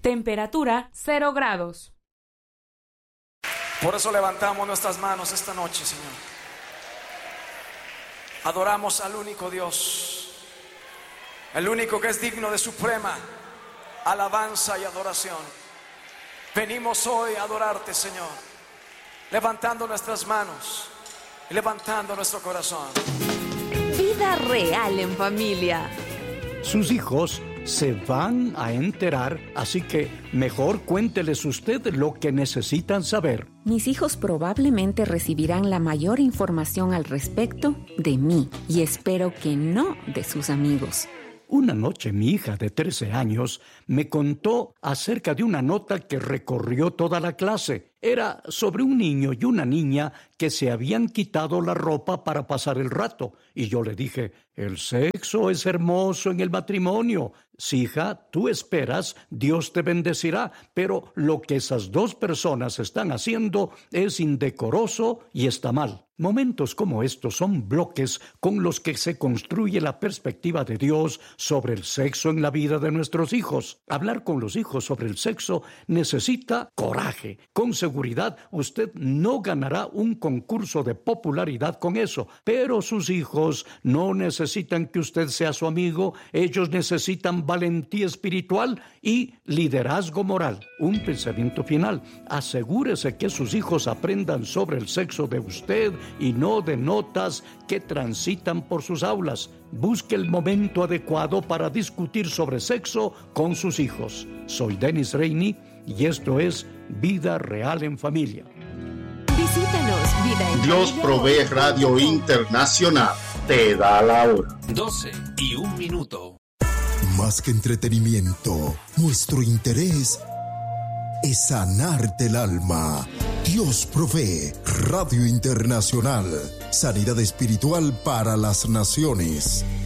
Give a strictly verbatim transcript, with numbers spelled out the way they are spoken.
Temperatura cero grados. Por eso levantamos nuestras manos esta noche, Señor. Adoramos al único Dios, el único que es digno de suprema alabanza y adoración. Venimos hoy a adorarte, Señor, levantando nuestras manos y levantando nuestro corazón. Vida real en familia. Sus hijos se van a enterar, así que mejor cuénteles usted lo que necesitan saber. Mis hijos probablemente recibirán la mayor información al respecto de mí y espero que no de sus amigos. Una noche mi hija de trece años me contó acerca de una nota que recorrió toda la clase. Era sobre un niño y una niña que se habían quitado la ropa para pasar el rato. Y yo le dije, el sexo es hermoso en el matrimonio. Sí, hija, tú esperas, Dios te bendecirá, pero lo que esas dos personas están haciendo es indecoroso y está mal. Momentos como estos son bloques con los que se construye la perspectiva de Dios sobre el sexo en la vida de nuestros hijos. Hablar con los hijos sobre el sexo necesita coraje. Con seguridad, usted no ganará un concurso de popularidad con eso, pero sus hijos no necesitan que usted sea su amigo. Ellos necesitan valentía espiritual y liderazgo moral. Un pensamiento final: asegúrese que sus hijos aprendan sobre el sexo de usted y no de notas que transitan por sus aulas. Busque el momento adecuado para discutir sobre sexo con sus hijos. Soy Dennis Rainey y esto es Vida Real en Familia. Visítanos, Vida en Dios Familia. Provee Radio Internacional te da la hora. doce y un minuto. Más que entretenimiento, nuestro interés es sanarte el alma. Dios Provee Radio Internacional, sanidad espiritual para las naciones.